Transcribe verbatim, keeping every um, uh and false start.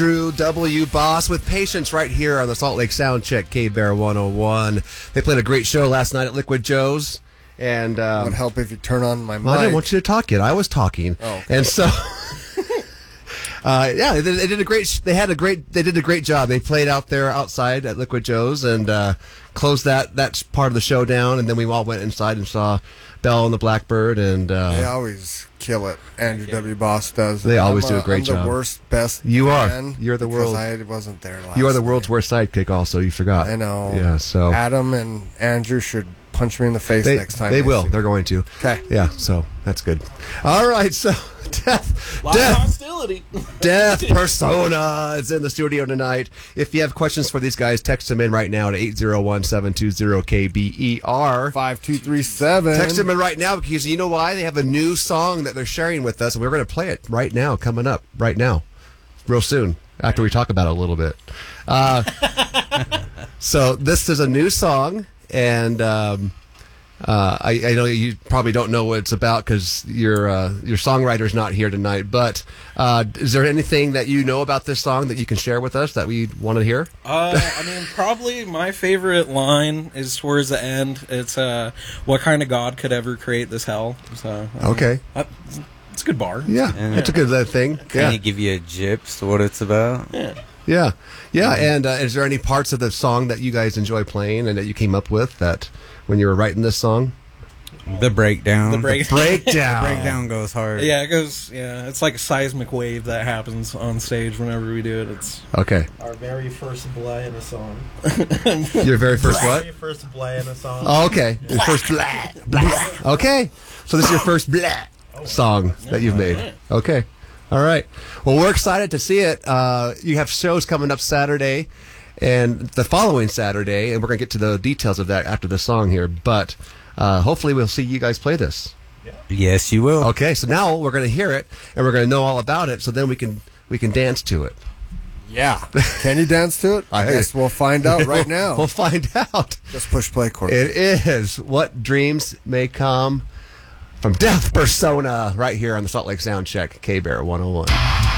Drew W. Boss with Patience right here on the Salt Lake Soundcheck K-Bear one oh one. They played a great show last night at Liquid Joe's. And um, it would help if you turn on my mic. Well, I didn't want you to talk yet. I was talking. Oh, okay. And so... Uh, yeah, they, they did a great. They had a great. They did a great job. They played out there outside at Liquid Joe's and uh, closed that that part of the show down. And then we all went inside and saw Belle and the Blackbird. And uh, they always kill it. Andrew W. Boss does. They always I'm do a great I'm job. The worst, best. You are. fan You're the world. I wasn't there last You are the night. world's worst sidekick. Also, you forgot. I know. Yeah. So Adam and Andrew should punch me in the face they, next time. They will. They're going to. Okay. Yeah. So that's good. All right. So death. Live death. hostility. Death Persona is in the studio tonight. If you have questions for these guys, text them in right now to eight zero one, seven two zero, K B E R. five two three seven. Text them in right now because you know why? They have a new song that they're sharing with us, and we're going to play it right now, coming up right now, real soon, after we talk about it a little bit. Uh, so this is a new song, and... Um, Uh, I, I know you probably don't know what it's about because your uh, your songwriter's not here tonight. But uh, is there anything that you know about this song that you can share with us that we want to hear? Uh, I mean, probably my favorite line is towards the end. It's uh, "What kind of God could ever create this hell?" So um, okay, uh, it's a good bar. Yeah, And it's a good uh, thing. Can Yeah, you give you a gyps what it's about? Yeah. yeah, yeah. And uh, is there any parts of the song that you guys enjoy playing and that you came up with that when you were writing this song? The breakdown. The break- Breakdown. breakdown goes hard. Yeah, it goes. Yeah, it's like a seismic wave that happens on stage whenever we do it. It's Okay. Our very first bleh in a song. Your very first what? Very first bleh in a song. Oh, okay. Your first blah, blah. Okay. So this is your first blah song that you've made. Okay. All right. Well, we're excited to see it. Uh, you have shows coming up Saturday and the following Saturday, and we're going to get to the details of that after the song here. But uh, hopefully we'll see you guys play this. Yes, you will. Okay. So now we're going to hear it, and we're going to know all about it, so then we can we can dance to it. Yeah. Can you dance to it? I Hey. guess we'll find out right We'll- now. We'll find out. Just push play, Courtney. It is What Dreams May Come from Death Persona right here on the Salt Lake Soundcheck, K-Bear one oh one.